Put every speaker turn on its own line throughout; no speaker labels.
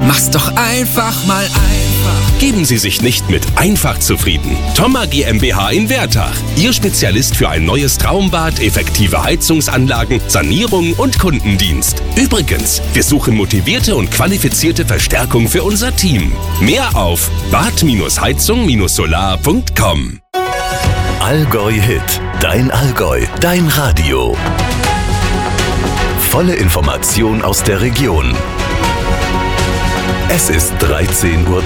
Mach's doch einfach mal einfach.
Geben Sie sich nicht mit einfach zufrieden. Thoma GmbH in Wertach. Ihr Spezialist für ein neues Traumbad, effektive Heizungsanlagen, Sanierung und Kundendienst. Übrigens, wir suchen motivierte und qualifizierte Verstärkung für unser Team. Mehr auf bad-heizung-solar.com.
Allgäu Hit. Dein Allgäu. Dein Radio. Volle Information aus der Region. Es ist 13:30 Uhr.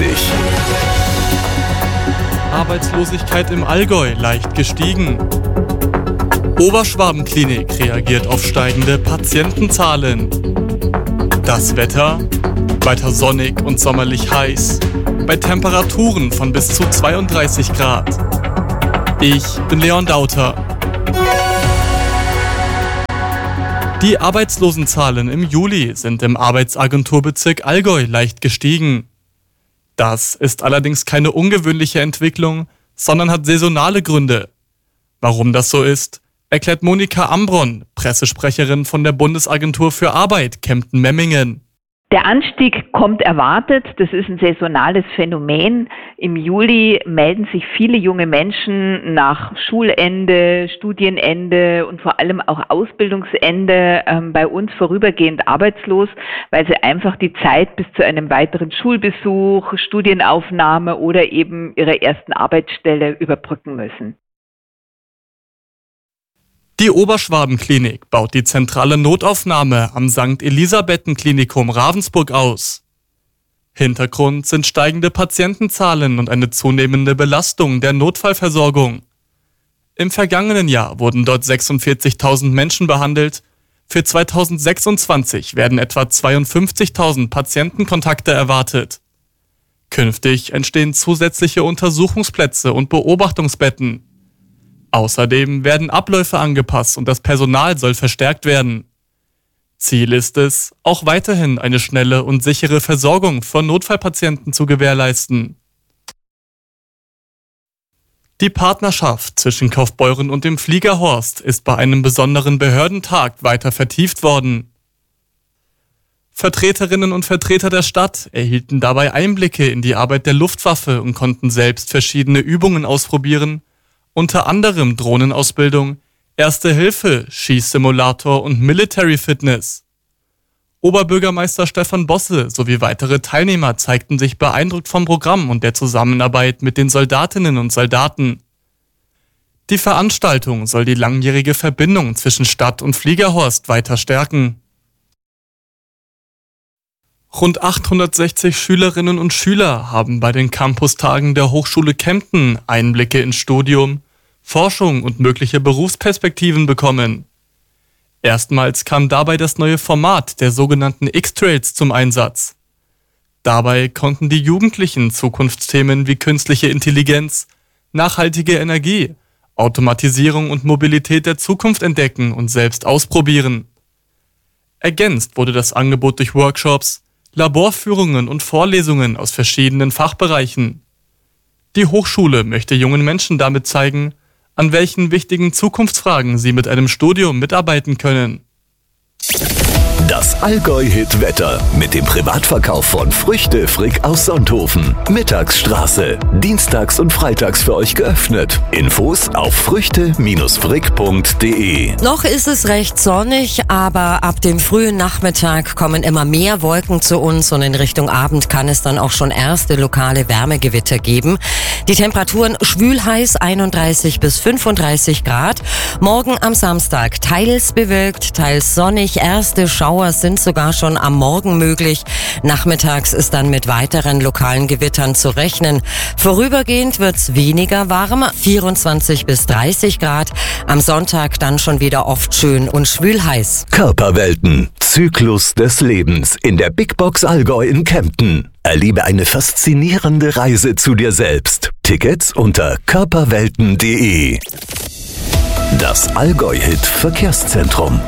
Arbeitslosigkeit im Allgäu leicht gestiegen. Oberschwabenklinik reagiert auf steigende Patientenzahlen. Das Wetter? Weiter sonnig und sommerlich heiß. Bei Temperaturen von bis zu 32 Grad. Ich bin Leon Dauter. Die Arbeitslosenzahlen im Juli sind im Arbeitsagenturbezirk Allgäu leicht gestiegen. Das ist allerdings keine ungewöhnliche Entwicklung, sondern hat saisonale Gründe. Warum das so ist, erklärt Monika Ambron, Pressesprecherin von der Bundesagentur für Arbeit Kempten-Memmingen.
Der Anstieg kommt erwartet, das ist ein saisonales Phänomen. Im Juli melden sich viele junge Menschen nach Schulende, Studienende und vor allem auch Ausbildungsende bei uns vorübergehend arbeitslos, weil sie einfach die Zeit bis zu einem weiteren Schulbesuch, Studienaufnahme oder eben ihrer ersten Arbeitsstelle überbrücken müssen.
Die Oberschwabenklinik baut die zentrale Notaufnahme am St. Elisabethen-Klinikum Ravensburg aus. Hintergrund sind steigende Patientenzahlen und eine zunehmende Belastung der Notfallversorgung. Im vergangenen Jahr wurden dort 46.000 Menschen behandelt. Für 2026 werden etwa 52.000 Patientenkontakte erwartet. Künftig entstehen zusätzliche Untersuchungsplätze und Beobachtungsbetten. Außerdem werden Abläufe angepasst und das Personal soll verstärkt werden. Ziel ist es, auch weiterhin eine schnelle und sichere Versorgung von Notfallpatienten zu gewährleisten. Die Partnerschaft zwischen Kaufbeuren und dem Fliegerhorst ist bei einem besonderen Behördentag weiter vertieft worden. Vertreterinnen und Vertreter der Stadt erhielten dabei Einblicke in die Arbeit der Luftwaffe und konnten selbst verschiedene Übungen ausprobieren, unter anderem Drohnenausbildung, Erste Hilfe, Schießsimulator und Military Fitness. Oberbürgermeister Stefan Bosse sowie weitere Teilnehmer zeigten sich beeindruckt vom Programm und der Zusammenarbeit mit den Soldatinnen und Soldaten. Die Veranstaltung soll die langjährige Verbindung zwischen Stadt und Fliegerhorst weiter stärken. Rund 860 Schülerinnen und Schüler haben bei den Campustagen der Hochschule Kempten Einblicke ins Studium, Forschung und mögliche Berufsperspektiven bekommen. Erstmals kam dabei das neue Format der sogenannten X-Trails zum Einsatz. Dabei konnten die Jugendlichen Zukunftsthemen wie künstliche Intelligenz, nachhaltige Energie, Automatisierung und Mobilität der Zukunft entdecken und selbst ausprobieren. Ergänzt wurde das Angebot durch Workshops, Laborführungen und Vorlesungen aus verschiedenen Fachbereichen. Die Hochschule möchte jungen Menschen damit zeigen, an welchen wichtigen Zukunftsfragen sie mit einem Studium mitarbeiten können.
Das Allgäu-Hit-Wetter mit dem Privatverkauf von Früchte Frick aus Sonthofen. Mittagsstraße. Dienstags und freitags für euch geöffnet. Infos auf früchte-frick.de.
Noch ist es recht sonnig, aber ab dem frühen Nachmittag kommen immer mehr Wolken zu uns und in Richtung Abend kann es dann auch schon erste lokale Wärmegewitter geben. Die Temperaturen schwül heiß, 31 bis 35 Grad. Morgen am Samstag teils bewölkt, teils sonnig. Erste Schauer sind sogar schon am Morgen möglich. Nachmittags ist dann mit weiteren lokalen Gewittern zu rechnen. Vorübergehend wird's weniger warm, 24 bis 30 Grad. Am Sonntag dann schon wieder oft schön und schwül heiß.
Körperwelten. Zyklus des Lebens in der Big Box Allgäu in Kempten. Erlebe eine faszinierende Reise zu dir selbst. Tickets unter körperwelten.de. Das Allgäu-Hit Verkehrszentrum.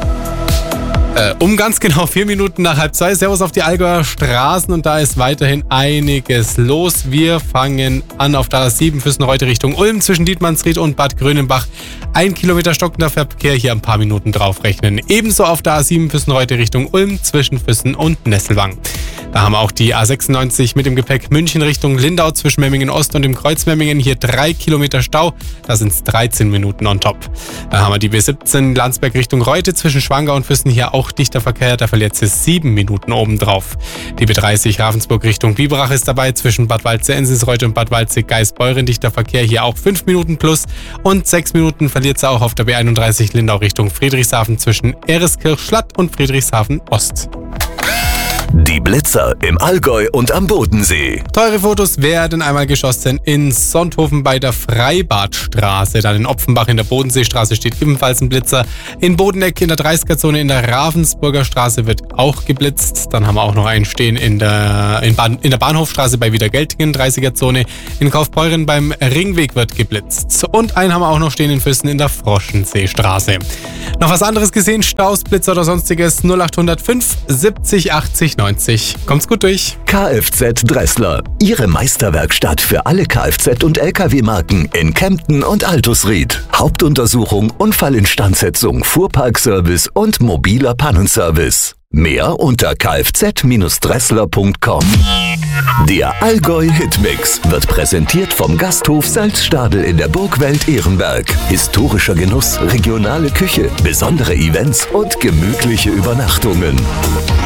Um ganz genau 4 Minuten nach 1:30. Servus auf die Allgäuer Straßen und da ist weiterhin einiges los. Wir fangen an auf der A7 Füssen-Reute Richtung Ulm zwischen Dietmannsried und Bad Grönenbach. 1 Kilometer stockender Verkehr, hier ein paar Minuten draufrechnen. Ebenso auf der A7 Füssen-Reute Richtung Ulm zwischen Füssen und Nesselwang. Da haben wir auch die A96 mit dem Gepäck München Richtung Lindau zwischen Memmingen Ost und dem Kreuz Memmingen. Hier 3 Kilometer Stau, da sind es 13 Minuten on top. Da haben wir die B17 Landsberg Richtung Reute zwischen Schwangau und Füssen. Hier auch dichter Verkehr, da verliert es 7 Minuten obendrauf. Die B30 Ravensburg Richtung Biberach ist dabei zwischen Bad Waldsee-Ensis-Reute und Bad Waldsee-Geisbeuren. Dichter Verkehr, hier auch 5 Minuten plus und 6 Minuten verliert es auch auf der B31 Lindau Richtung Friedrichshafen zwischen Ereskirch-Schlatt und Friedrichshafen-Ost.
Die Blitzer im Allgäu und am Bodensee.
Teure Fotos werden einmal geschossen in Sonthofen bei der Freibadstraße. Dann in Opfenbach in der Bodenseestraße steht ebenfalls ein Blitzer. In Bodeneck in der 30er-Zone in der Ravensburger Straße wird auch geblitzt. Dann haben wir auch noch einen stehen in der Bahnhofstraße bei Wiedergeltingen, 30er-Zone. In Kaufbeuren beim Ringweg wird geblitzt. Und einen haben wir auch noch stehen in Füssen in der Froschenseestraße. Noch was anderes gesehen? Staus, Blitzer oder sonstiges? 0805 70 80 90. Kommt's gut durch.
Kfz Dressler. Ihre Meisterwerkstatt für alle Kfz- und Lkw-Marken in Kempten und Altusried. Hauptuntersuchung, Unfallinstandsetzung, Fuhrparkservice und mobiler Pannenservice. Mehr unter kfz-dressler.com. Der Allgäu Hitmix wird präsentiert vom Gasthof Salzstadel in der Burgwelt Ehrenberg. Historischer Genuss, regionale Küche, besondere Events und gemütliche Übernachtungen.